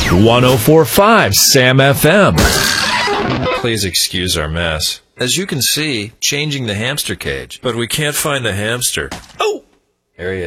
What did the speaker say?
104.5 Sam FM. Please excuse our mess. As you can see, changing the hamster cage, but we can't find the hamster. Oh! There he is.